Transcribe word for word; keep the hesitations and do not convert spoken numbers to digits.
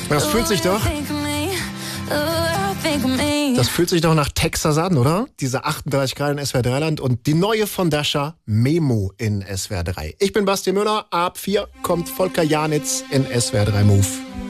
Das fühlt sich doch... Das fühlt sich doch nach Texas an, oder? Diese achtunddreißig Grad in S W R drei Land und die neue von Dasha, Memo in S W R drei. Ich bin Basti Müller, ab vier kommt Volker Janitz in S W R drei Move.